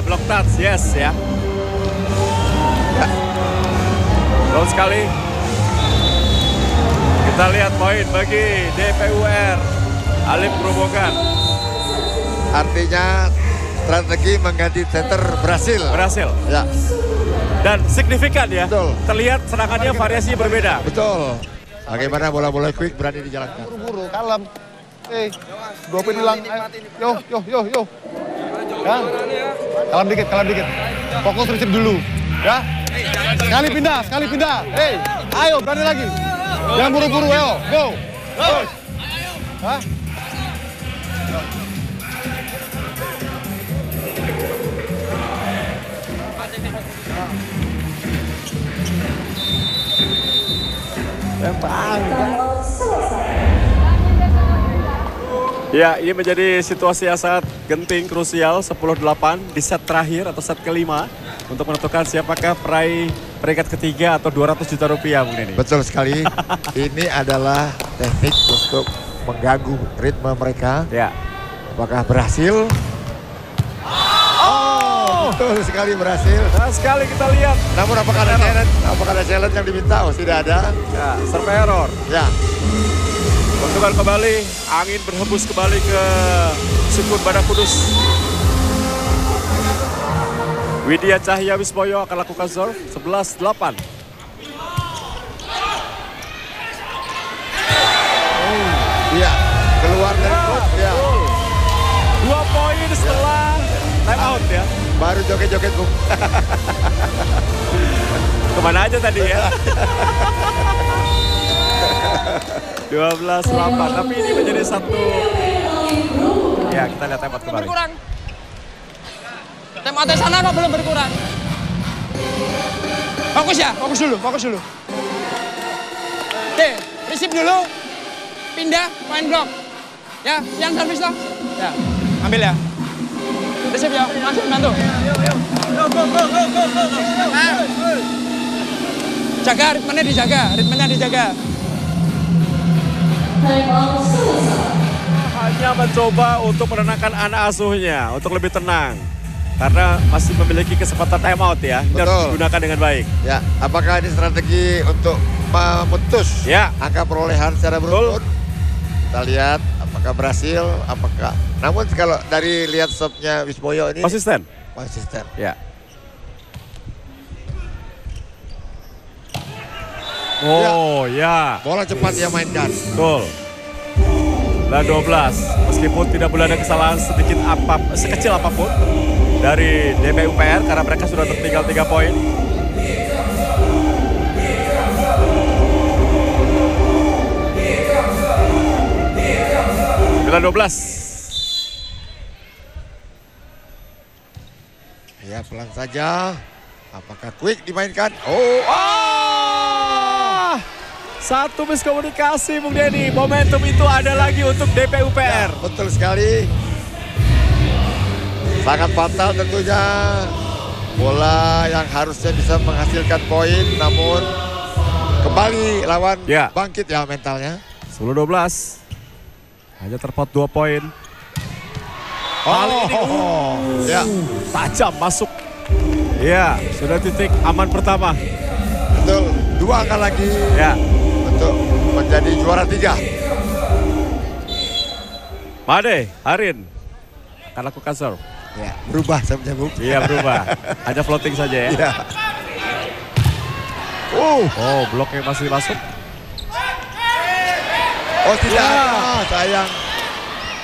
block touch, yes ya. Down sekali. Kita lihat poin bagi DPUR. Alif Grobogan. Artinya strategi mengganti center berhasil. Berhasil. Ya. Dan signifikan ya. Betul. Terlihat serangannya variasinya berbeda. Betul. Bagaimana bola-bola quick berani dijalankan. Buru-buru, kalem. Dua poin hilang. Yo. Ya. Kalem dikit. Fokus receive dulu. Ya. Sekali pindah. Ayo berani lagi. Jangan buru-buru, ayo. Go. Hah? Ya, ini menjadi situasi yang sangat genting, krusial, 10-8 di set terakhir atau set kelima untuk menentukan siapakah peraih peringkat ketiga atau 200 juta rupiah, Bung Denny. Betul sekali. Ini adalah teknik untuk mengganggu ritme mereka. Ya. Apakah berhasil? Betul sekali berhasil. Nah, sekali kita lihat. Namun apakah ada challenge? Apakah ada challenge yang diminta? Oh, tidak ada. Ya, serve error. Ya. Bentukan kembali, angin berhembus kembali ke Sukun Badak Kudus. Widya Cahya Wismoyo akan lakukan serve 11-8. Iya, keluar dari court ya. 2 poin setelah time out ya. Baru joget-joget, Bung. Kemana aja tadi ya? 12-8, tapi ini menjadi satu. Ya, kita lihat time out kembali. Berkurang. Time out sana kok belum berkurang. Fokus ya, fokus dulu. Oke, receive dulu. Pindah, point block. Ya, yang servis loh. Ya, ambil ya. Receive ya, langsung bantu. Jaga, ritmenya dijaga. Hanya mencoba untuk menenangkan anak asuhnya, untuk lebih tenang. Karena masih memiliki kesempatan time out ya. Ini harus digunakan dengan baik. Ya, apakah ini strategi untuk memutus angka perolehan secara beruntun? Kita lihat apakah berhasil, apakah. Namun kalau dari lihat serve-nya Wismoyo ini konsisten. Ya. Oh ya. Bola cepat dia mainkan. Betul. Dan 12. Meskipun tidak boleh ada kesalahan sedikit sekecil apapun dari DPUPR karena mereka sudah tertinggal 3 poin. Bila 12. Ya, pelan saja. Apakah quick dimainkan? Satu miskomunikasi, Bung Denny. Momentum itu ada lagi untuk DPUPR. Ya, betul sekali. Sangat fatal tentunya. Bola yang harusnya bisa menghasilkan poin, namun kembali lawan bangkit ya mentalnya. 10-12. Hanya terpaut 2 poin. Kali ini tajam masuk. Ya, sudah titik aman pertama. Betul, 2 angka lagi. Ya. Untuk menjadi juara 3. Made, Harin akan lakukan serve. Ya, berubah sebenarnya, Bung. Iya, berubah. Hanya floating saja ya. Ya. Bloknya masih masuk. Oh, tidak. Sayang.